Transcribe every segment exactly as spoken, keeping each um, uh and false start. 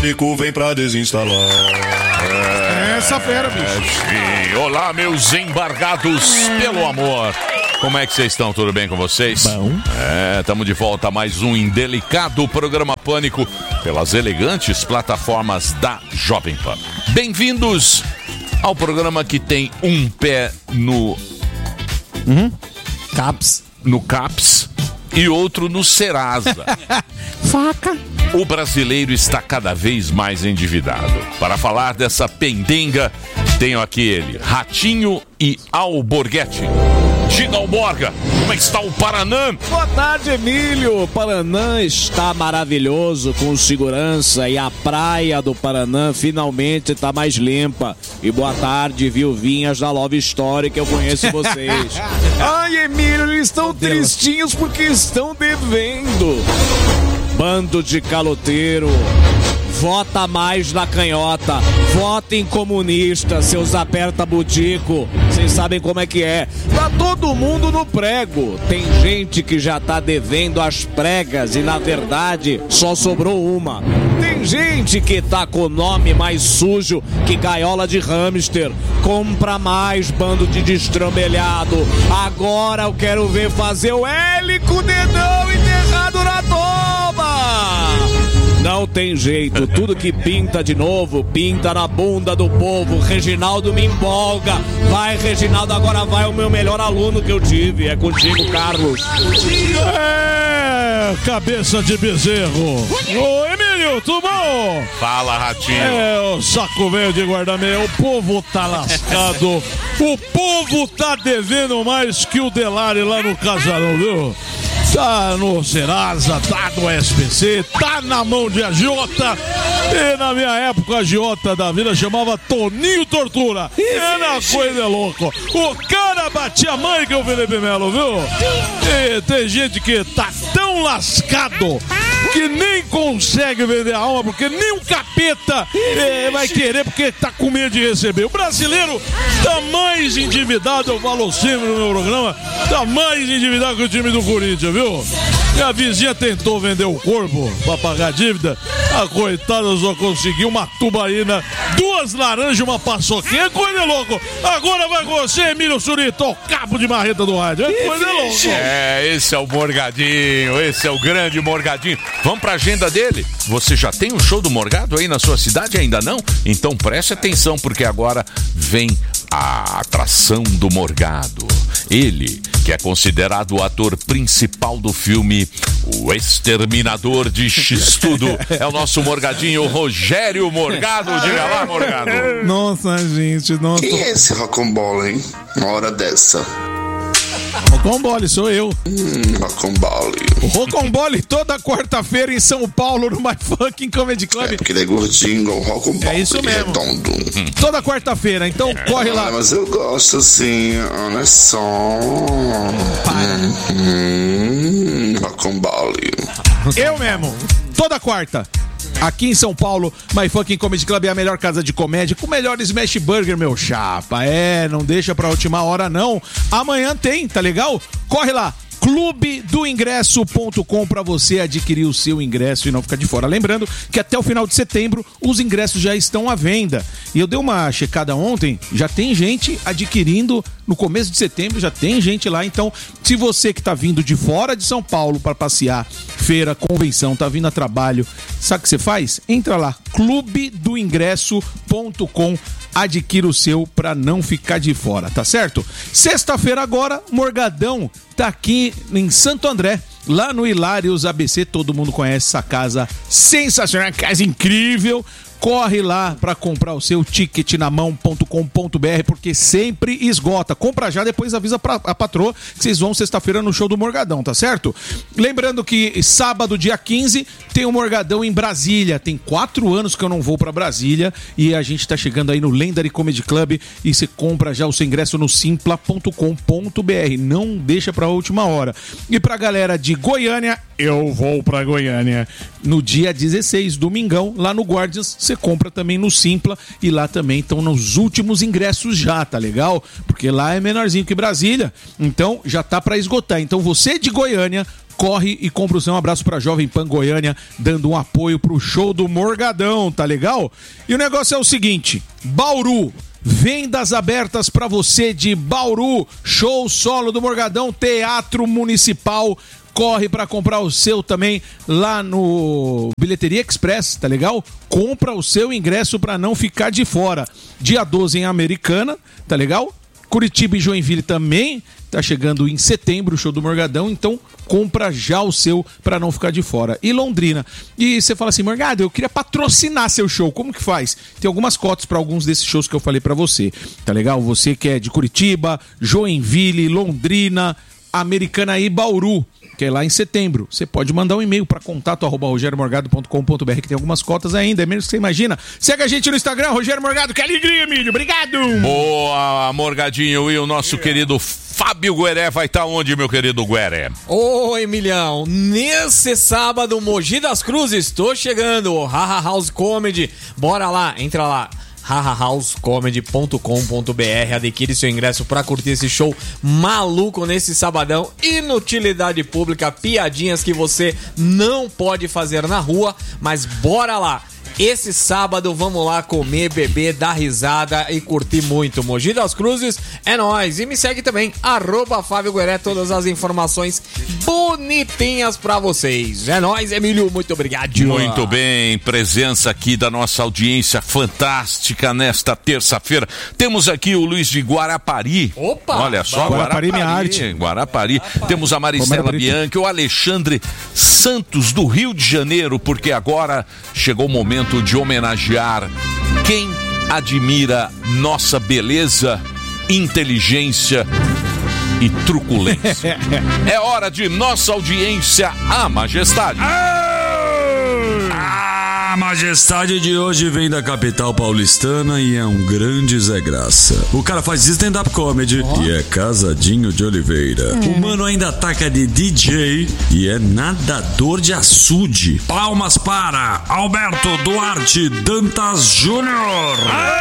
Pânico vem pra desinstalar. É essa fera, bicho. Sim. Olá, meus embargados pelo amor. Como é que vocês estão? Tudo bem com vocês? Bom. É, estamos de volta a mais um indelicado programa Pânico pelas elegantes plataformas da Jovem Pan. Bem-vindos ao programa que tem um pé no... Uhum. Caps. No Caps e outro no Serasa. Faca. O brasileiro está cada vez mais endividado. Para falar dessa pendenga, tenho aqui ele, Ratinho e Alborguete. Diga ao Morga, como é que está o Paranã? Boa tarde, Emílio. O Paranã está maravilhoso, com segurança, e a praia do Paranã finalmente está mais limpa. E boa tarde, viuvinhas da Love Story, que eu conheço vocês. Ai, Emílio, eles estão tristinhos porque estão devendo. Bando de caloteiro. Vota mais na canhota. Votem comunista, seus aperta-budico. Vocês sabem como é que é. Tá todo mundo no prego. Tem gente que já tá devendo as pregas e, na verdade, só sobrou uma. Tem gente que tá com o nome mais sujo que gaiola de hamster. Compra mais, bando de destrambelhado. Agora eu quero ver fazer o L com o dedão enterrado na toba. Não tem jeito, tudo que pinta de novo, pinta na bunda do povo. Reginaldo me empolga. Vai, Reginaldo, agora vai o meu melhor aluno que eu tive. É contigo, Carlos. É, cabeça de bezerro. Ô, Emílio, tudo bom? Fala, Ratinho. É, o saco velho de guarda-meia. O povo tá lascado. O povo tá devendo mais que o Delari lá no casarão, viu? Tá no Serasa, tá no S P C, tá na mão de agiota. E na minha época, a agiota da vida chamava Toninho Tortura. Era coisa de louco. O cara batia a mãe que é o Felipe Melo, viu? E tem gente que tá tão lascado que nem consegue vender a alma, porque nem um capeta é, vai querer, porque tá com medo de receber. O brasileiro tá mais endividado, eu falo sempre no meu programa, tá mais endividado que o time do Corinthians, viu? E a vizinha tentou vender o corpo pra pagar a dívida, a coitada só conseguiu uma tubaína, duas laranjas e uma paçoquinha. É coisa louco. Agora vai com você, Emílio Surita, o cabo de marreta do rádio. É coisa louco. É, esse é o Morgadinho, esse é o grande Morgadinho. Vamos pra agenda dele? Você já tem um show do Morgado aí na sua cidade? Ainda não? Então preste atenção, porque agora vem a atração do Morgado. Ele, que é considerado o ator principal do filme O Exterminador de X-Tudo, é o nosso Morgadinho, Rogério Morgado. Diga lá, Morgado. Nossa, gente, nossa. Quem é esse rocambole, hein? Uma hora dessa. Rocombole, sou eu. Hum, rocambole. O Rocombole toda quarta-feira em São Paulo, no My Fucking Comedy Club. É porque ele é gordinho igual o rocambole. É isso mesmo. Redondo. Hum. Toda quarta-feira, então corre lá. Ah, mas eu gosto assim, olha só. Hum, hum, rocambole. Eu mesmo, toda quarta. Aqui em São Paulo, My Fucking Comedy Club é a melhor casa de comédia, com o melhor smash burger, meu chapa. É, não deixa pra última hora, não. Amanhã tem, tá legal? Corre lá, clube do ingresso ponto com para você adquirir o seu ingresso e não ficar de fora. Lembrando que até o final de setembro os ingressos já estão à venda. E eu dei uma checada ontem, já tem gente adquirindo no começo de setembro, já tem gente lá. Então, se você que tá vindo de fora de São Paulo para passear, feira, convenção, tá vindo a trabalho, sabe o que você faz? Entra lá, clube do ingresso ponto com. Adquira o seu pra não ficar de fora, tá certo? Sexta-feira agora, Morgadão tá aqui em Santo André, lá no Hilários A B C. Todo mundo conhece essa casa sensacional, casa incrível. Corre lá para comprar o seu ticket na mão ponto com ponto b r, porque sempre esgota. Compra já, depois avisa pra, a patroa que vocês vão sexta-feira no show do Morgadão, tá certo? Lembrando que sábado, dia quinze, tem o Morgadão em Brasília. Tem quatro anos que eu não vou pra Brasília e a gente tá chegando aí no Legendary Comedy Club e você compra já o seu ingresso no simpla ponto com ponto b r. Não deixa pra última hora. E pra galera de Goiânia, eu vou pra Goiânia no dia dezesseis, domingão, lá no Guardians. Você compra também no Simpla e lá também estão nos últimos ingressos já, tá legal? Porque lá é menorzinho que Brasília, então já tá pra esgotar. Então você de Goiânia, corre e compra o seu. Um abraço pra Jovem Pan Goiânia, dando um apoio pro show do Morgadão, tá legal? E o negócio é o seguinte, Bauru, vendas abertas pra você de Bauru, show solo do Morgadão, Teatro Municipal. Corre pra comprar o seu também lá no Bilheteria Express, tá legal? Compra o seu ingresso pra não ficar de fora. Dia doze em Americana, tá legal? Curitiba e Joinville também tá chegando em setembro o show do Morgadão, então compra já o seu pra não ficar de fora. E Londrina. E você fala assim, Morgado, eu queria patrocinar seu show, como que faz? Tem algumas cotas pra alguns desses shows que eu falei pra você, tá legal? Você que é de Curitiba, Joinville, Londrina, Americana e Bauru, que é lá em setembro. Você pode mandar um e-mail para contato arroba rogério morgado ponto com ponto b r, que tem algumas cotas ainda, é menos que você imagina. Segue a gente no Instagram, Rogério Morgado. Que alegria, milho. Obrigado. Boa, Morgadinho. E o nosso querido Fábio Gueré vai estar onde, meu querido Gueré? Ô, Emilhão, nesse sábado, Mogi das Cruzes, tô chegando. Haha House Comedy. Bora lá, entra lá. haha house comedy ponto com ponto b r, adquire seu ingresso pra curtir esse show maluco nesse sabadão. Inutilidade pública, piadinhas que você não pode fazer na rua, mas bora lá. Esse sábado vamos lá comer, beber, dar risada e curtir muito. Mogi das Cruzes é nóis. E me segue também, arroba Fábio Gueré, todas as informações bonitinhas pra vocês. É nóis, Emílio, muito obrigado. Muito bem, presença aqui da nossa audiência fantástica nesta terça-feira. Temos aqui o Luiz de Guarapari. Opa! Olha só, Guarapari, Guarapari, minha arte. Guarapari. Temos a Maristela Bianchi, o Alexandre Santos do Rio de Janeiro, porque agora chegou o momento de homenagear quem admira nossa beleza, inteligência e truculência. É hora de nossa audiência, a Majestade. A majestade de hoje vem da capital paulistana e é um grande Zé Graça. O cara faz stand-up comedy oh. e é casadinho de Oliveira. Hum. O mano ainda ataca de D J e é nadador de açude. Palmas para Alberto Duarte Dantas Júnior.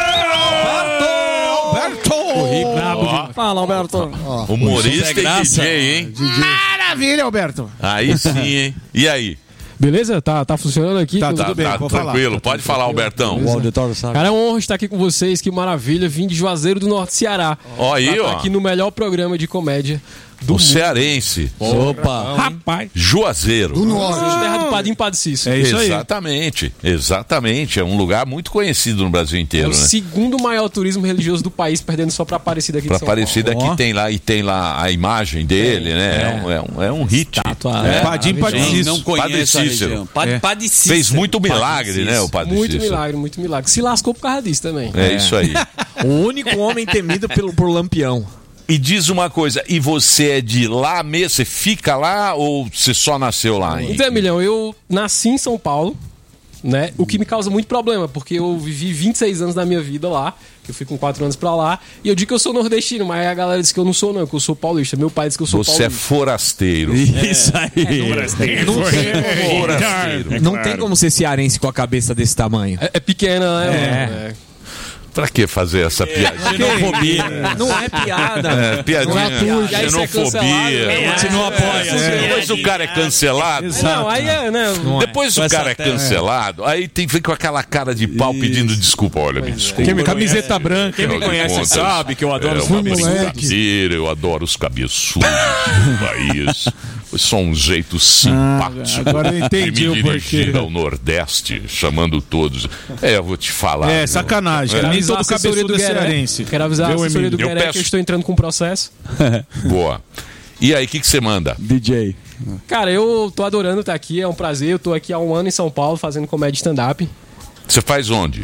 Alberto! Oh. Fala, Alberto. Oh. Humorista e D J, hein? D J. Maravilha, Alberto. Aí sim, hein? E aí? Beleza? Tá, tá funcionando aqui? Tá, tudo tá, bem? Tá tranquilo, pode falar, Albertão. O auditório sabe. Cara, é uma honra estar aqui com vocês, que maravilha. Vim de Juazeiro do Norte, Ceará. Ó aí, ó. Aqui no melhor programa de comédia do o mundo. Cearense. Opa! Rapaz! Juazeiro. Do Norte. Terra do Padim Padeciço. É isso aí. Exatamente, exatamente. É um lugar muito conhecido no Brasil inteiro, é o né? segundo maior turismo religioso do país, perdendo só pra Aparecida aqui pra de São Paulo. Aparecida aqui tem lá, e tem lá a imagem dele, é, né? É, é, um, é, um, é um hit. Estátua, é. É. Padim Padeciso. Não conheço a região. É. Padre Cícero. Fez muito milagre, Padre né, o Padre Muito Cícero. milagre, muito milagre. Se lascou por causa disso também. É, é. isso aí. O único homem temido pelo, por Lampião. E diz uma coisa, e você é de lá mesmo? Você fica lá ou você só nasceu lá? Hein? Então, Emilhão, eu nasci em São Paulo, né? O que me causa muito problema, porque eu vivi vinte e seis anos da minha vida lá, eu fui com quatro anos pra lá, e eu digo que eu sou nordestino, mas a galera diz que eu não sou não, que eu sou paulista. Meu pai diz que eu sou você paulista. Você é forasteiro. Isso aí. É, forasteiro. Não, tem, forasteiro. É, não claro. Tem como ser cearense com a cabeça desse tamanho. É, é pequena, né? É. é. Pra que fazer essa piadinha? Xenofobia. Não é piada. É, piadinha. Não é xenofobia. É, você não apoia. É. Depois o cara é cancelado. Não, aí é, né? Não Depois é. o cara é cancelado, aí tem que vir com aquela cara de pau pedindo desculpa. Olha, me desculpa. Quem me camiseta branca. Quem me conhece contas, sabe que eu adoro é os uma cabeçudos. Eu adoro os cabeçudos do país. Foi só um jeito simpático ah, agora eu entendi de me o dirigir porquê. ao Nordeste, chamando todos. É, eu vou te falar. É, meu. sacanagem. Quero Nem avisar todo a assessoria cabeçudo do é Gueré. cearense. Quero avisar a Meu assessoria do Emílio. Gueré Eu que eu peço- estou entrando com processo. Boa. E aí, o que que você manda? D J. Cara, eu tô adorando estar aqui, é um prazer. Eu tô aqui há um ano em São Paulo fazendo comédia stand-up. Você faz onde?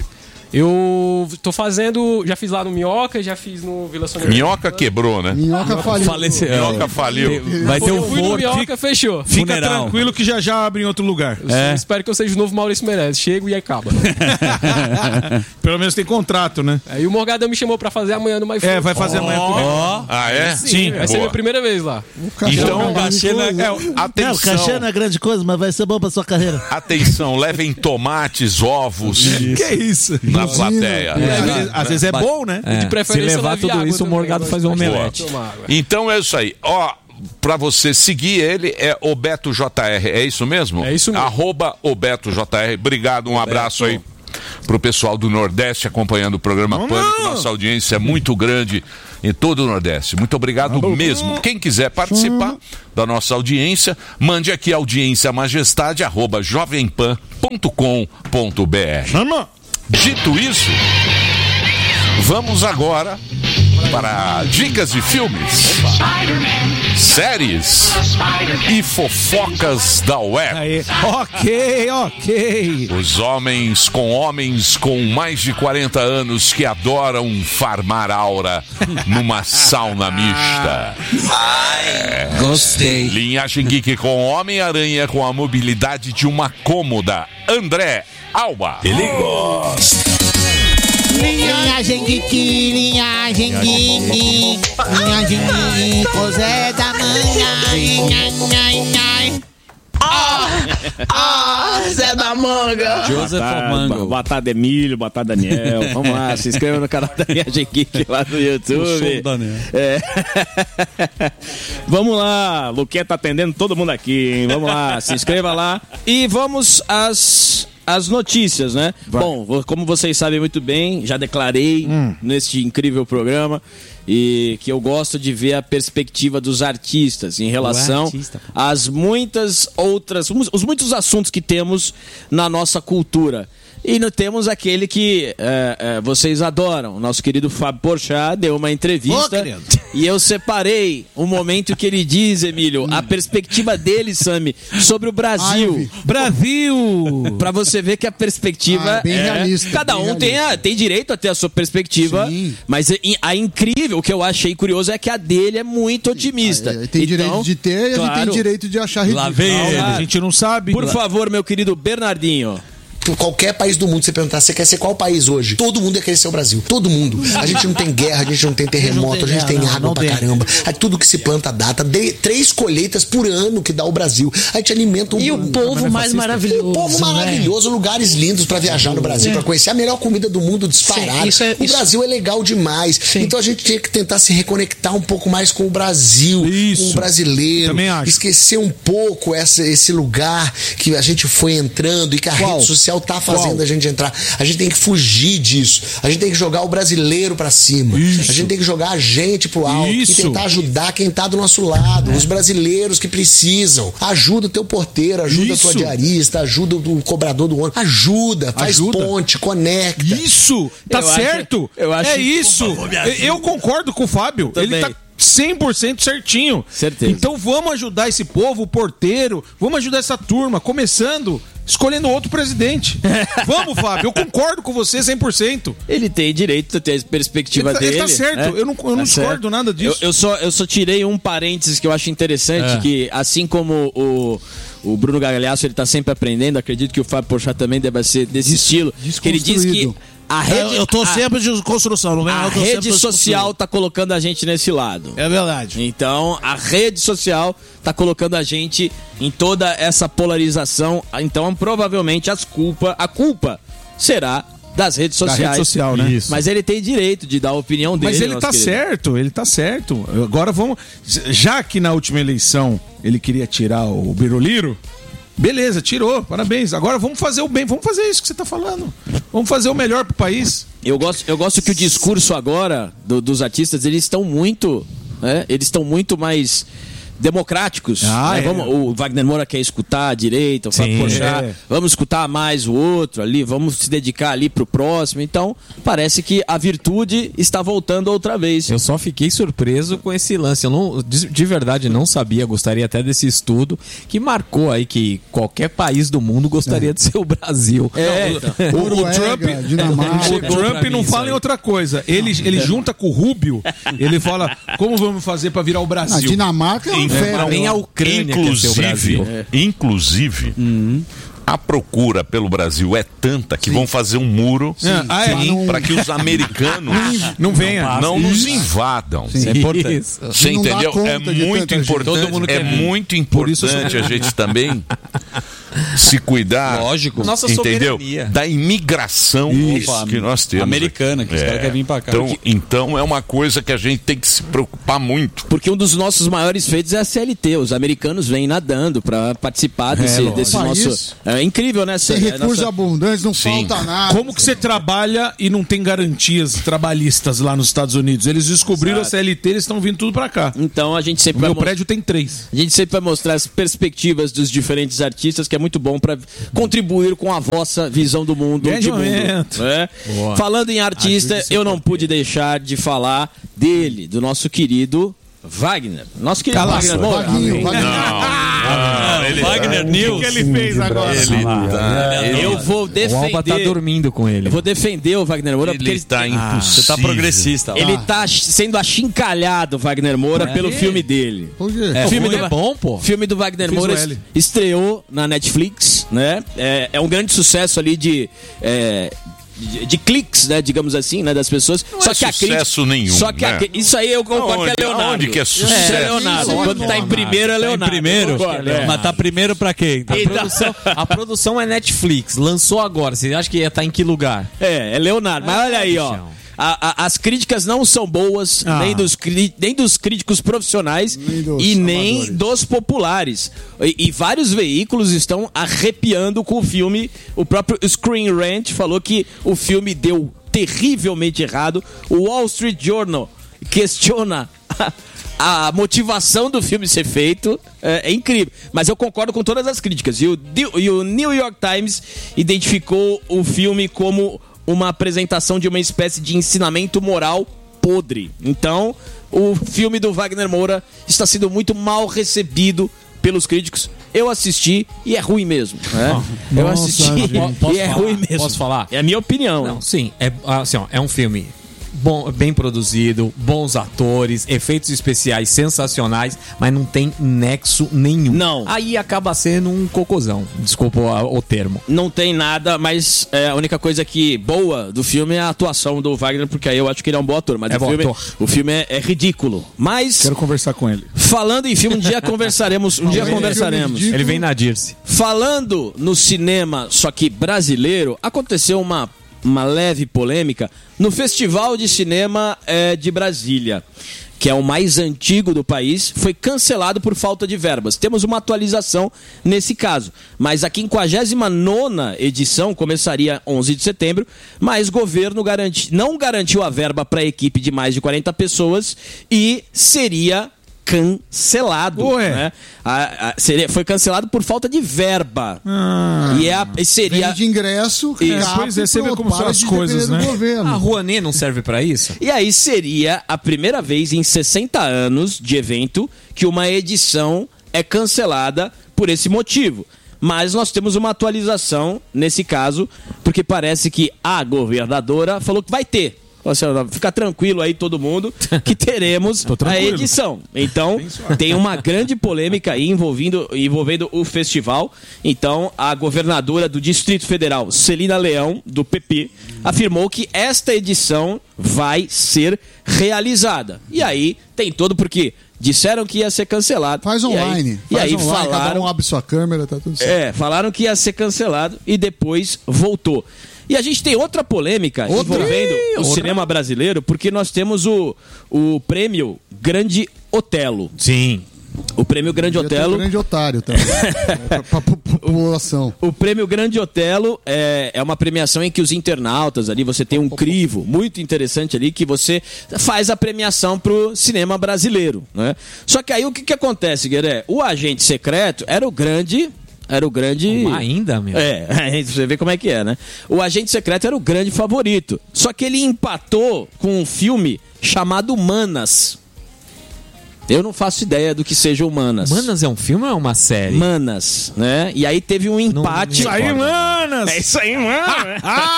Eu tô fazendo, já fiz lá no Minhoca, já fiz no Vila Sônia. Minhoca quebrou, né? Minhoca faliu. Faleceu. Minhoca faliu. Vai ter Eu um fui no foro. Minhoca, fechou. Fica Funeral. tranquilo que já já abre em outro lugar. Eu espero que eu seja o novo Maurício Meirelles. Chego e acaba. Pelo menos tem contrato, né? Aí o Morgadão me chamou pra fazer amanhã no MyFood. É, vai fazer amanhã comigo. Ah, é? Sim, vai ser Boa. minha primeira vez lá. Então, cachê não é- É, atenção, não é grande coisa, mas vai ser bom pra sua carreira. atenção, levem tomates, ovos que isso? na plateia. É, às, vezes, às vezes é bom, né? De preferência Se levar leve tudo água isso, o também, Morgado gosto faz um de omelete. tomar água. Então é isso aí. Ó, pra você seguir ele é o Beto J R, é isso mesmo? É isso mesmo. Arroba o Beto J R. Obrigado, um abraço aí pro pessoal do Nordeste acompanhando o programa Não, Pânico. não. Nossa audiência é muito grande em todo o Nordeste. Muito obrigado mesmo. Quem quiser participar da nossa audiência, mande aqui audiência majestade arroba jovempan ponto com ponto br. Chama. Dito isso, vamos agora para dicas de filmes, séries e fofocas da web. Aí. Ok, ok. Os homens com homens com mais de quarenta anos que adoram farmar aura numa sauna mista. Gostei. Linhagem Geek com Homem-Aranha com a mobilidade de uma cômoda. André Alba. Ele gosta. Linhagem geek, linhagem geek, linhagem geek, Zé da Manhã. Ah, Zé da Manga. Joseph Mango. Batata Emílio, Batata Daniel. Vamos lá, se inscreva no canal da Linhagem Geek lá no YouTube. É. Vamos lá, Luquinha tá atendendo todo mundo aqui, hein? Vamos lá, se inscreva lá. E vamos às... As notícias, né? Vai. Bom, como vocês sabem muito bem, já declarei hum. neste incrível programa e que eu gosto de ver a perspectiva dos artistas em relação artista, às muitas outras, os muitos assuntos que temos na nossa cultura. E não temos aquele que é, é, vocês adoram. O nosso querido Fábio Porchat deu uma entrevista Ô, e eu separei o momento que ele diz, Emílio, a perspectiva dele, Sami, sobre o Brasil. Ai, Brasil! Pra você ver que a perspectiva Ah, bem é... realista, Cada bem um tem, a, tem direito a ter a sua perspectiva, Sim. mas a incrível, o que eu achei curioso é que a dele é muito otimista. Ele tem Então, direito de ter e a gente claro, tem direito de achar ridículo. Lá vem ele, a gente não sabe. Por favor, meu querido Bernardinho. Por qualquer país do mundo, você perguntar, você quer ser qual país hoje? Todo mundo ia querer ser o Brasil. Todo mundo. A gente não tem guerra, a gente não tem terremoto, a gente tem guerra, não, água não pra tem. caramba. Aí tudo que se planta data. De, três colheitas por ano que dá o Brasil. A gente alimenta um... E o povo mais maravilhoso. O povo maravilhoso, lugares lindos pra viajar no Brasil, É. pra conhecer a melhor comida do mundo disparada. Sim, isso é- o isso- Brasil é legal demais. Sim. Então a gente tinha que tentar se reconectar um pouco mais com o Brasil, Isso. com o brasileiro. Também acho. Esquecer um pouco essa, esse lugar que a gente foi entrando e que a Qual? rede social tá fazendo Qual? a gente entrar. A gente tem que fugir disso. A gente tem que jogar o brasileiro pra cima. Isso. A gente tem que jogar a gente pro alto Isso. e tentar ajudar quem tá do nosso lado, os brasileiros que precisam. Ajuda o teu porteiro, ajuda Isso. a tua diarista, ajuda o cobrador do ônibus. Ajuda, faz Ajuda. ponte, conecta. Isso, tá Eu acho- certo. eu acho é que- isso. Por favor, me ajuda. Eu concordo com o Fábio. Também. Ele tá cem por cento certinho. Certeza. Então vamos ajudar esse povo, o porteiro. Vamos ajudar essa turma, começando escolhendo outro presidente. Vamos, Fábio. Eu concordo com você cem por cento. Ele tem direito de ter a perspectiva Ele tá- ele dele. tá certo. né? Eu não- eu não discordo certo. nada disso. Eu, eu só, eu só tirei um parênteses que eu acho interessante, É. que assim como o, o Bruno Gagliasso, ele tá sempre aprendendo, acredito que o Fábio Porchat também deve ser desse estilo, que ele diz que desconstruído. a rede, Eu, eu tô a- sempre de construção, não vem? a Eu tô rede sempre social tá colocando a gente nesse lado. É verdade. Então, a rede social tá colocando a gente em toda essa polarização. Então, provavelmente, as culpa, a culpa será das redes Da sociais. rede social, né? Isso. Mas ele tem direito de dar a opinião dele. Mas ele nosso tá querido. certo, ele tá certo. Agora vamos. Já que na última eleição ele queria tirar o Biruliro, beleza, tirou, parabéns. Agora vamos fazer o bem, vamos fazer isso que você tá falando. Vamos fazer o melhor pro país. Eu gosto, eu gosto que o discurso agora do- dos artistas, eles estão muito, né, eles estão muito mais democráticos. Ah, né? é. Vamos- o Wagner Moura quer escutar a direita, o Fábio Sim, Porchat, é. vamos escutar mais o outro ali, vamos se dedicar ali pro próximo. Então, parece que a virtude está voltando outra vez. Eu só fiquei surpreso com esse lance. Eu não, de, de verdade não sabia, gostaria até desse estudo que marcou aí que qualquer país do mundo gostaria de ser o Brasil. É, Não, então. O, o Noruega, Trump, Dinamarca. o Chegou Trump pra não mim fala isso em aí. outra coisa. Ele, ele junta com o Rubio, ele fala como vamos fazer pra virar o Na Brasil. Dinamarca é um fera. nem a Ucrânia quer ser o Inclusive, Brasil. inclusive, a procura pelo Brasil é tanta que vão fazer um muro Ah, ah, é? Sim. para que os americanos Não venha. não nos invadam. Isso é importante. Isso. Você Não dá entendeu? conta É de muito tanta gente. importante, Todo mundo é quer vir. muito Por isso eu importante a gente também se cuidar. Lógico. Nossa entendeu? soberania. Da imigração Isso. que nós temos. Americana, que os caras querem vir pra cá. Então, então é uma coisa que a gente tem que se preocupar muito. Porque um dos nossos maiores feitos é a C L T. Os americanos vêm nadando para participar desse, lógico. desse País. nosso. É incrível, né? Tem É recursos nossa- abundantes, não falta nada. Como que você trabalha e não tem garantias trabalhistas lá nos Estados Unidos? Eles descobriram Exato. a C L T, eles estão vindo tudo pra cá. Então a gente O sempre vai meu mo- prédio tem três. A gente sempre vai mostrar as perspectivas dos diferentes artistas, que é muito bom para contribuir com a vossa visão do mundo. Grande de mundo, momento. né? Falando em artista, Ajude seu eu não pude deixar de falar dele, do nosso querido Wagner. Nosso querido Cala Wagner a boca. Moura. Vaguinho, Vaguinho. Não, ele Wagner News. ele fez agora? Ele tá, ele, Eu vou O defender. Alba tá dormindo com ele. Eu vou defender o Wagner Moura porque ele ele, tá impossível. Você tá progressista. ele tá sendo achincalhado, Wagner Moura, pelo filme dele. Por quê? É, filme ruim do- é bom, pô. O filme do Wagner Fiz Moura o L. estreou na Netflix, né? É, é um grande sucesso ali de, é, de, de cliques, né? Digamos assim, né? Das pessoas. Não é sucesso nenhum, Só que a né? cri- isso aí eu concordo Aonde- que é Leonardo. aonde que é sucesso? É, Leonardo. Isso, Quando tá em primeiro é Tá em Leonardo. primeiro? Eu concordo, é. Mas tá primeiro pra quem? A Então- produção, a produção é Netflix, lançou agora. Você acha que ia estar em que lugar? É, é Leonardo. Mas olha aí, ó. bichão. A- a- as críticas não são boas, Ah. nem, dos, cri- nem dos críticos profissionais Nem dos e nem amadores. dos populares. E, e vários veículos estão arrepiando com o filme. O próprio Screen Rant falou que o filme deu terrivelmente errado. O Wall Street Journal questiona a, a motivação do filme ser feito. É, é incrível. Mas eu concordo com todas as críticas. E o, Di- e o New York Times identificou o filme como uma apresentação de uma espécie de ensinamento moral podre. Então, o filme do Wagner Moura está sendo muito mal recebido pelos críticos. Eu assisti e é ruim mesmo. Né? Eu Nossa, assisti gente. Posso e é falar? ruim mesmo. Posso falar? É a minha opinião. Não, sim. É, assim, ó, é um filme bom, bem produzido, bons atores, efeitos especiais sensacionais, mas não tem nexo nenhum. Não. Aí acaba sendo um cocôzão. Desculpa o, o termo. Não tem nada, mas é, a única coisa que boa do filme é a atuação do Wagner, porque aí eu acho que ele é um bom ator. Mas É o, bom filme, ator. o filme é, é ridículo. Mas, Quero conversar com ele. falando em filme, um dia conversaremos. Um dia Falando em conversaremos. filme Ele vem na Dirce. Falando no cinema, só que brasileiro, aconteceu uma, uma leve polêmica no Festival de Cinema eh, de Brasília, que é o mais antigo do país, foi cancelado por falta de verbas. Temos uma atualização nesse caso, mas a quinquagésima nona edição começaria onze de setembro, mas o governo garanti, não garantiu a verba para a equipe de mais de quarenta pessoas e seria cancelado. Ué. Né? A- a- seria, foi cancelado por falta de verba. E, é a- e seria. Vende ingresso, Isso. capa Pois é, e você vê pronto, como são para as de coisas, depender do né? governo. A Rouanet não serve pra isso? E aí seria a primeira vez em sessenta anos de evento que uma edição é cancelada por esse motivo. Mas nós temos uma atualização nesse caso, porque parece que a governadora falou que vai ter. Ou seja, fica tranquilo aí todo mundo que teremos a tranquilo. edição. Então, tem uma grande polêmica aí envolvendo, envolvendo o festival. Então, a governadora do Distrito Federal, Celina Leão, do P P, afirmou que esta edição vai ser realizada. E aí, tem todo porque disseram que ia ser cancelado. Faz E aí- online. E aí, Faz online, cada falaram... um abre sua câmera, tá tudo certo. É, falaram que ia ser cancelado e depois voltou. E a gente tem outra polêmica Outra? envolvendo Ih, o outra. cinema brasileiro, porque nós temos o, o prêmio Grande Otelo. Sim. O prêmio Grande Devia ter um Otelo. grande otário também. pra, pra, pra população. O prêmio Grande Otelo é, é uma premiação em que os internautas ali, você tem um crivo muito interessante ali, que você faz a premiação pro cinema brasileiro, né? Só que aí o que que acontece, Gueré? O Agente Secreto era o grande... Era o grande... Ainda, meu? É, aí você vê como é que é, né? O Agente Secreto era o grande favorito. Só que ele empatou com um filme chamado Manas. Eu não faço ideia do que seja o Manas. Manas é um filme ou é uma série? Manas, né? E aí teve um empate. Isso aí, Manas! É isso aí, mano!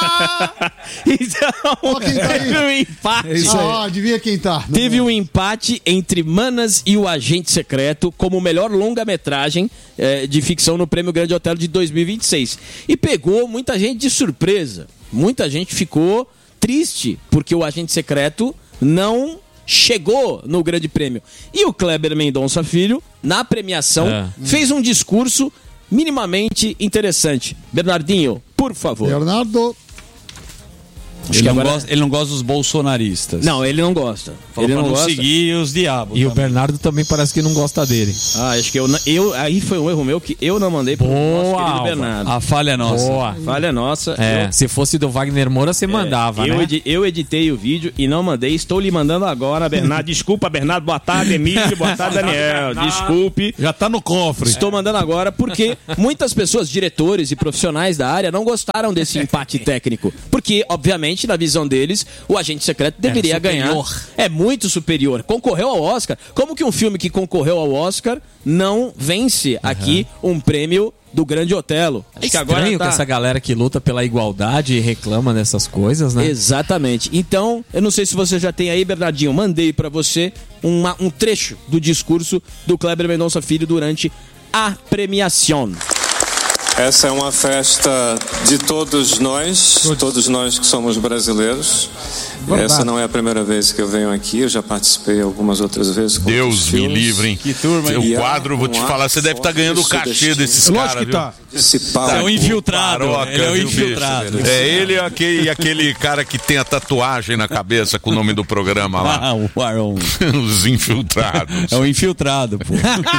Então, Ó quem tá aí. teve um empate. É isso aí. Ah, adivinha quem tá. Não Teve é. um empate entre Manas e o Agente Secreto como melhor longa-metragem eh, de ficção no Prêmio Grande Otelo de dois mil e vinte e seis. E pegou muita gente de surpresa. Muita gente ficou triste porque o Agente Secreto não chegou no Grande Prêmio. E o Kleber Mendonça Filho, na premiação, É. fez um discurso minimamente interessante. Bernardinho, por favor. Leonardo. Ele, que não agora- gosta, ele não gosta dos bolsonaristas. Não, ele não gosta. Falou ele pra não não gosta. seguir os diabos. E o também. Bernardo também parece que não gosta dele. Ah, acho que eu, não- eu. Aí foi um erro meu que eu não mandei pro nosso querido Alva. Bernardo. A falha é nossa. Boa. Falha nossa. É, eu- se fosse do Wagner Moura, você mandava, eu, né? edi- eu editei o vídeo e não mandei. Estou lhe mandando agora, Bernardo. Desculpa, Bernardo. Boa tarde, Emílio. Boa tarde, Daniel. Desculpe. Já tá no cofre. Estou mandando agora porque muitas pessoas, diretores e profissionais da área, não gostaram desse empate técnico. Porque, obviamente, na visão deles, o Agente Secreto deveria ganhar. É muito superior. Concorreu ao Oscar. Como que um filme que concorreu ao Oscar não vence aqui um prêmio do Grande Otelo? É estranho que essa galera que luta pela igualdade e reclama dessas coisas, né? Exatamente. Então, eu não sei se você já tem aí, Bernardinho, mandei pra você uma- um trecho do discurso do Kleber Mendonça Filho durante a premiação. Essa é uma festa de todos nós, todos nós que somos brasileiros. Verdade. Essa não é a primeira vez que eu venho aqui, eu já participei algumas outras vezes. Com Deus outros me filmes. livre, hein? Que turma, O hein? quadro, vou te Um falar, você deve estar ganhando o cachê desses caras. Lógico que tá. Esse É um infiltrado. Paroca, Ele é um viu, bicho? infiltrado. É ele e aquele, aquele cara que tem a tatuagem na cabeça com o nome do programa lá. Ah, o Aaron. Os infiltrados. É um infiltrado, pô.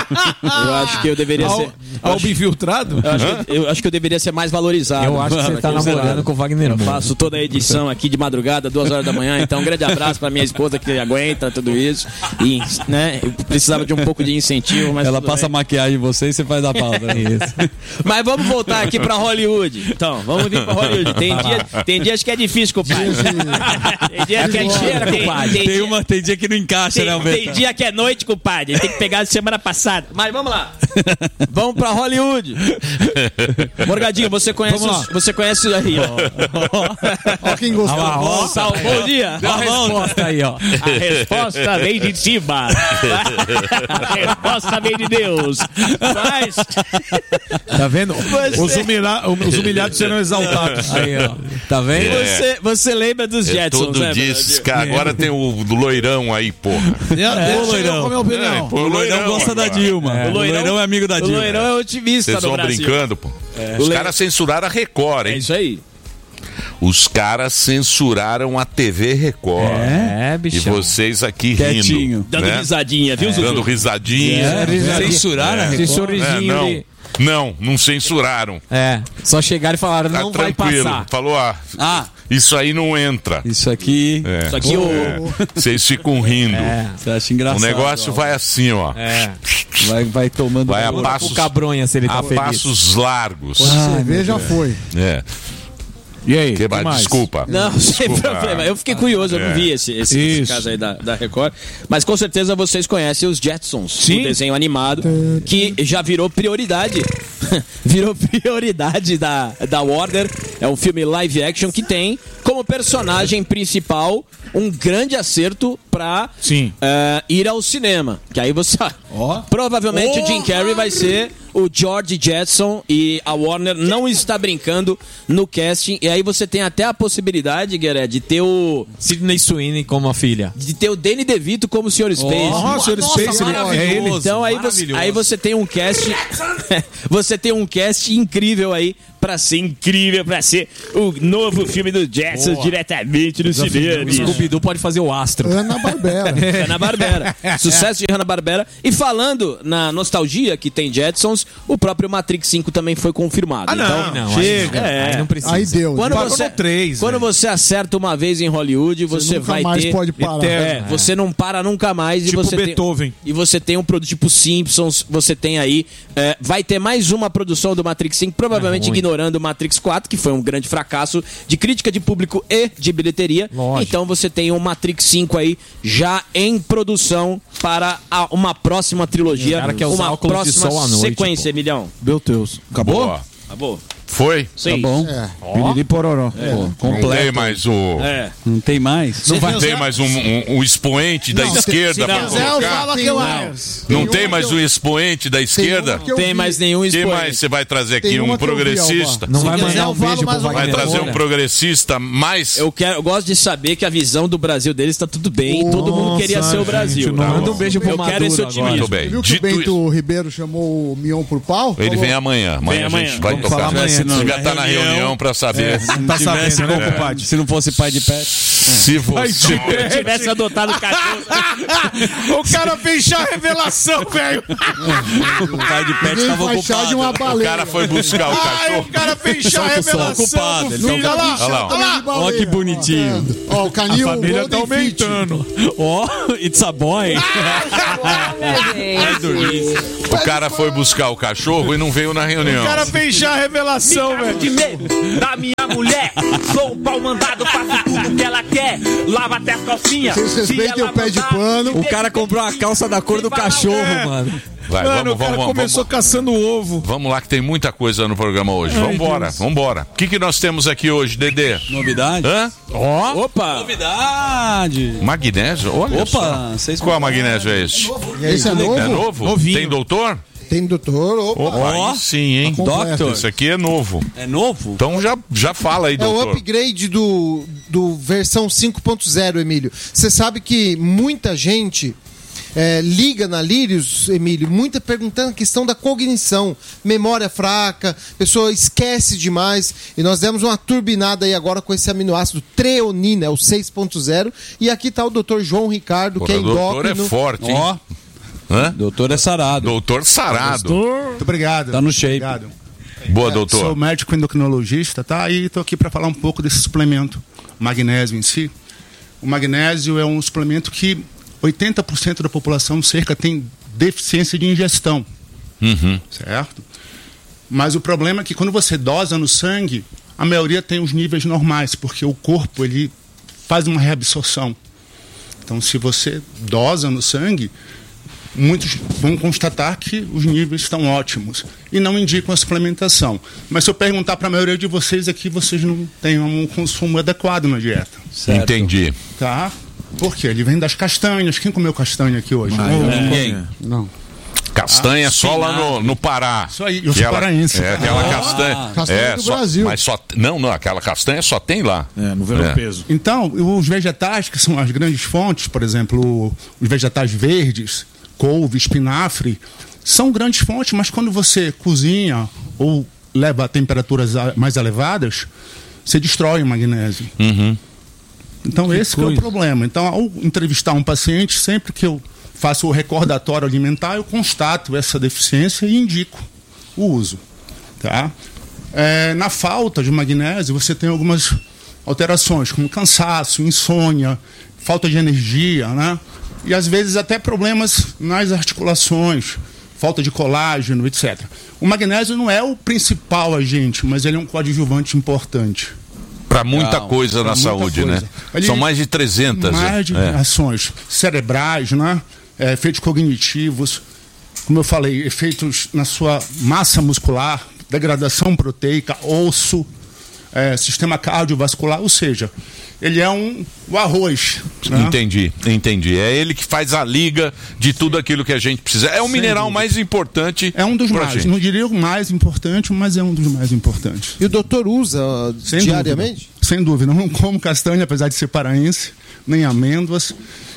Eu acho que eu deveria ser. Albo infiltrado? Eu acho, que, eu acho que eu deveria ser mais valorizado. Eu acho que você tá namorando com o Wagner Eu Moura. faço toda a edição aqui de madrugada, duas horas da manhã. Então, um grande abraço pra minha esposa que aguenta tudo isso. E, né, eu precisava de um pouco de incentivo, mas. Ela tudo passa bem. maquiagem em você e você faz a pauta. Isso. Mas vamos voltar aqui pra Hollywood. Então, vamos vir pra Hollywood. Tem, dia, tem dias que é difícil, compadre. Tem dia que é cheira, compadre. Tem, uma, tem dia que não encaixa, Tem, né, Alberto? tem dia que é noite, compadre. Tem que pegar de semana passada. Mas vamos lá. Vamos pra Hollywood. Morgadinho, você conhece, Vamos os, você conhece aí, ó. Ó quem gostou. Ah, ó, Salvou o dia. Deu a resposta aí, ó. A resposta vem de cima. A resposta vem de Deus. Mas Tá vendo? Você- Os, humilha- os humilhados serão exaltados. Aí, ó. Tá vendo? você, você lembra dos É Jetsons, todo né? dia esses caras. Agora tem o do loirão aí, porra. É, Ô, loirão. Qual é a minha opinião? É, pô, O Loirão gosta da agora. Dilma. É. O Loirão é amigo da O Dilma. Loirão é otimista Vocês no estão Brasil. brincando, pô. O Os Le- caras censuraram a Record, É hein? isso aí. Os caras censuraram a T V Record. É, E bichão. vocês aqui Quietinho. rindo. Dando né? risadinha, viu, Zuzu? Dando risadinha. É, Censuraram a É. Record? É, Sorrisinho não, de... não, não censuraram. É, só chegaram e falaram, Tá não vai tranquilo. passar. Falou, ah, Ah, isso aí não entra. isso aqui. É. Isso aqui, o... É. Vocês ficam rindo. Você acha engraçado. O negócio vai assim, ó. É, Vai, vai tomando. Vai a o passos, cabronha se ele tá a feliz. passos largos. Você vê, já foi. É. E aí? Que mais? Desculpa. Não, sem Desculpa. problema. Eu fiquei curioso, eu não É. vi esse, esse, esse Isso. caso aí da, da Record. Mas com certeza vocês conhecem os Jetsons, Sim. o desenho animado, que já virou prioridade. Virou prioridade da, da Warner. É um filme live action que tem como personagem principal um grande acerto pra Sim. eh, ir ao cinema. Que aí você. Ó. Provavelmente o Jim Carrey vai ser o George Jetson e a Warner não está brincando no casting. E aí você tem até a possibilidade, Gueré, de ter o. Sidney Sweeney como a filha. De ter o Danny DeVito como o senhor Space. Ó, o senhor Space, ele- é ele. Então aí você, aí você tem um cast. Você tem um cast incrível aí. Pra ser incrível, pra ser o novo filme do Jetsons diretamente no cinema. O Scooby-Doo pode fazer o astro. Ana Barbera. Hanna-Barbera. Sucesso de Hanna-Barbera. E falando na nostalgia que tem Jetsons, o próprio Matrix cinco também foi confirmado. Ah, não. Então, Não, Chega. Aí, É. aí não precisa. Aí deu. quando Parou você, no três, quando velho. você acerta uma vez em Hollywood, você, nunca vai mais ter. pode parar. É, você não para nunca mais. Tipo e você Beethoven. Tem, e você tem um produto tipo Simpsons, você tem aí. é, vai ter mais uma produção do Matrix cinco, provavelmente É ruim. ignorando o Matrix quatro, que foi um grande fracasso de crítica de público e de bilheteria. Lógico. Então você tem o Matrix cinco aí já em produção para a- uma próxima trilogia. O cara quer usar uma óculos de próxima sol à noite, sequência, pô. Emilhão. Meu Deus. Acabou? Boa. Acabou. Foi? Sim. Tá bom. É. Piriri pororó. É. Não Completo. tem mais o... É. Não tem mais? Não vai ter mais um, um, um expoente da Não, esquerda tem- pra não. colocar? Fala que eu Não Tem tem uma mais que eu- um expoente da esquerda? uma que eu Tem vi. mais nenhum Quem expoente. mais você vai trazer aqui? Tem Um uma que eu vi, progressista? Não Se vai quiser, mandar eu um falo beijo pro mais uma Vai Wagner trazer um Moura? progressista mais... Eu, quero, eu gosto de saber que a visão do Brasil deles está tudo bem. Todo mundo queria ser o gente, Brasil. não- Manda um beijo pro Eu quero esse Maduro otimismo. agora. Muito bem. Viu que o Dito Bento isso, Ribeiro chamou o Mion por pau? ele Falou- vem amanhã. Amanhã a amanhã. gente vai Vamos tocar. falar amanhã, Você não. já tá na reunião pra saber. Não tá tivesse sabendo, né, como- compadre? Se não fosse pai de pet. Se você... Se eu tivesse adotado o cachorro. O cara fez chá revelação, velho. O pai de pet Ninguém tava faz chá de ocupado. uma O baleia. cara foi buscar o Ai, cachorro. o cara fez chá Só que eu sou revelação ocupado, do ele tá filho. Olha lá, Olha lá. olha lá. Baleia, Ó que bonitinho. mano. Ó, o canil, A família o tá Golden Fit. aumentando. Ó, it's a boy. Vai dormir. O cara foi buscar o cachorro e não veio na reunião. O cara fez chá revelação, velho. de medo da minha mulher. Sou o pau mandado, faço tudo que ela quer. Lava até as calcinhas. Vocês respeitem o pé de pano. O cara comprou a calça da cor do cachorro, É. mano. Vai, Mano, vamos, o cara vamos, começou vamos. caçando ovo. Vamos lá que tem muita coisa no programa hoje. Ai, Vambora, Deus. vambora. O que, que nós temos aqui hoje, Dedê? Novidade? Hã? Ó. Opa! Novidade. Magnésio? Olha só. Opa, vocês Qual magnésio é esse? Esse é novo? É novo? Novinho. Tem doutor? Tem doutor. Opa. Opa, Ó. aí sim, hein? Doctor. Esse aqui é novo. É novo? Então já, já fala aí, É o doutor. upgrade do, do versão cinco ponto zero, Emílio. Você sabe que muita gente é, liga na Lírios, Emílio, muita perguntando a questão da cognição, memória fraca, pessoa esquece demais. E nós demos uma turbinada aí agora com esse aminoácido treonina, é o seis ponto zero. E aqui está o doutor João Ricardo, Porra, que é o doutor é endócrino. forte, hein? Ó, Hã? doutor é sarado. Doutor sarado. Muito obrigado. Tá no shape. Obrigado. Boa, É, doutor. Sou médico endocrinologista, tá? E tô aqui para falar um pouco desse suplemento, magnésio em si. O magnésio é um suplemento que oitenta por cento da população cerca tem deficiência de ingestão, Uhum. certo? Mas o problema é que quando você dosa no sangue, a maioria tem os níveis normais, porque o corpo ele faz uma reabsorção. Então, se você dosa no sangue, muitos vão constatar que os níveis estão ótimos e não indicam a suplementação. Mas se eu perguntar para a maioria de vocês aqui, vocês não têm um consumo adequado na dieta. Certo. Entendi. Tá? Por quê? Ele vem das castanhas. Quem comeu castanha aqui hoje? Ah, Não, eu ninguém. não. Não. Castanha Ah, só lá no, no Pará. Isso aí, eu sou Aquela- paraense. É, aquela Ah, castanha. castanha é, do só, Brasil. Mas só. Não, não, aquela castanha só tem lá. É, no Verão Peso. Então, os vegetais, que são as grandes fontes, por exemplo, os vegetais verdes, couve, espinafre, são grandes fontes, mas quando você cozinha ou leva a temperaturas a- mais elevadas, você destrói o magnésio. Uhum. Então, esse que é o problema. Então, ao entrevistar um paciente, sempre que eu faço o recordatório alimentar, eu constato essa deficiência e indico o uso. Tá? É, na falta de magnésio, você tem algumas alterações, como cansaço, insônia, falta de energia, né? E às vezes até problemas nas articulações, falta de colágeno, etcétera. O magnésio não é o principal agente, mas ele é um coadjuvante importante. Para muita Não, coisa pra na muita saúde, coisa. né? Ele- São mais de trezentas. Mais de é. ações cerebrais, né? É, efeitos cognitivos, como eu falei, efeitos na sua massa muscular, degradação proteica, osso, é, sistema cardiovascular, ou seja, ele é um o arroz. Né? Entendi, entendi. É ele que faz a liga de tudo aquilo que a gente precisa. É o Sem mineral dúvida. mais importante. É um dos pra mais, gente. não diria o mais importante, mas é um dos mais importantes. E o doutor usa Sem diariamente? Dúvida. Sem dúvida. Não como castanha, apesar de ser paraense, nem amêndoas.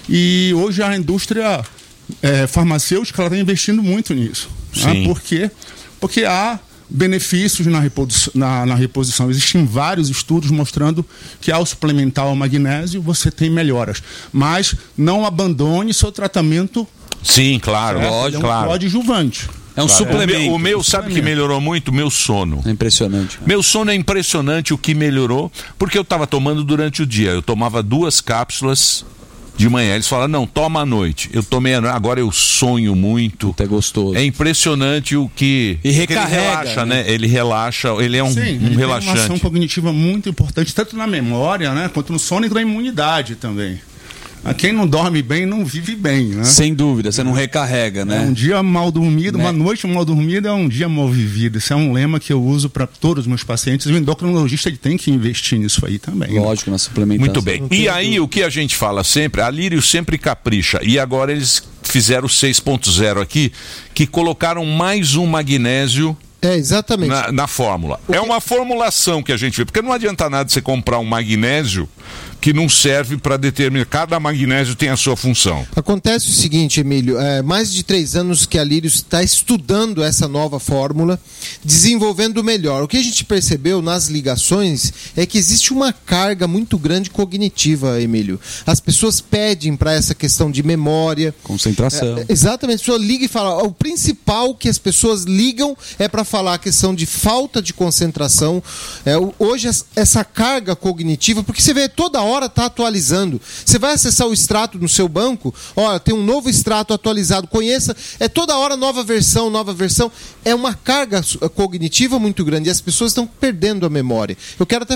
E hoje a indústria é, farmacêutica está investindo muito nisso. Né? Sim. Por quê? Porque há benefícios na reposição, na, na reposição. Existem vários estudos mostrando que ao suplementar o magnésio você tem melhoras. Mas não abandone seu tratamento. Sim, claro, certo? lógico, Ele é um claro. coadjuvante. É um Claro. suplemento. O meu, o meu sabe que melhorou muito? Meu sono. É impressionante. Meu sono é impressionante o que melhorou, porque eu estava tomando durante o dia. Eu tomava duas cápsulas de manhã. Eles falaram, não, toma à noite. Eu tomei à noite, agora eu sonho muito. É gostoso. É impressionante o que... E recarrega, que ele relaxa, né? né? Ele relaxa, ele é um, Sim, um ele tem uma relaxante. ação cognitiva muito importante, tanto na memória, né, quanto no sono e na imunidade também. Quem não dorme bem não vive bem, né? Sem dúvida, você não recarrega, né? É um dia mal dormido, Né? uma noite mal dormida é um dia mal vivido. Isso é um lema que eu uso para todos os meus pacientes. E o endocrinologista ele tem que investir nisso aí também. né? Lógico, na suplementação. Muito bem. E aí, o que a gente fala sempre, a Lírio sempre capricha. E agora eles fizeram o seis ponto zero aqui, que colocaram mais um magnésio. É, exatamente. Na, na fórmula. É uma formulação que a gente vê, porque não adianta nada você comprar um magnésio que não serve para determinar. Cada magnésio tem a sua função. Acontece o seguinte, Emílio, é mais de três anos que a Lírios está estudando essa nova fórmula, desenvolvendo melhor. O que a gente percebeu nas ligações é que existe uma carga muito grande cognitiva, Emílio. As pessoas pedem para essa questão de memória. Concentração. É, exatamente, a pessoa liga e fala. O principal que as pessoas ligam é para falar a questão de falta de concentração. É, o- hoje es- essa carga cognitiva, porque você vê toda hora está atualizando. Você vai acessar o extrato no seu banco, olha, tem um novo extrato atualizado, conheça, é toda hora nova versão, nova versão. É uma carga su- cognitiva muito grande e as pessoas estão perdendo a memória. Eu quero até